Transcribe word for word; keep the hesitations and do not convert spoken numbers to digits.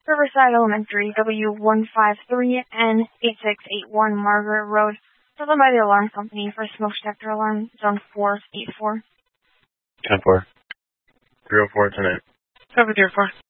Riverside Elementary, W one five three N eight six eight one Margaret Road, driven by the alarm company for smoke detector alarm, zone four eight four. ten four. three oh four tonight. seven zero four.